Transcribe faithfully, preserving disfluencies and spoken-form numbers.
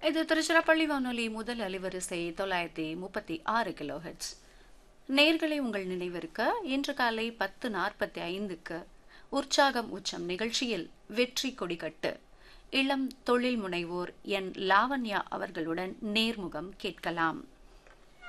இது திருச்சிராப்பள்ளி வானொலி முதல் அலைவரிசை தொள்ளாயிரத்தி முப்பத்தி ஆறு கிலோ ஹெட்ஸ். நேர்களை உங்கள் நினைவிருக்க இன்று காலை பத்து நாற்பத்தி ஐந்துக்கு உற்சாகம் உச்சம் நிகழ்ச்சியில் வெற்றி கொடிகட்டு இளம் தொழில் முனைவோர் என் லாவண்யா அவர்களுடன் நேர்முகம் கேட்கலாம்.